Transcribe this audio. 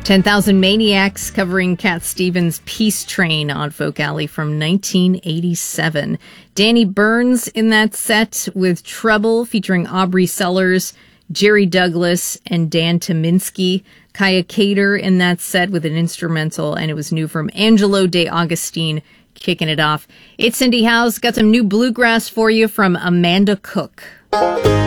10,000 Maniacs covering Cat Stevens' Peace Train on Folk Alley from 1987. Danny Burns in that set with Trouble featuring Aubrey Sellers, Jerry Douglas, and Dan Tominski. Kaya Cater in that set with an instrumental, and it was new from Angelo De Augustine kicking it off. It's Cindy House. Got some new bluegrass for you from Amanda Cook.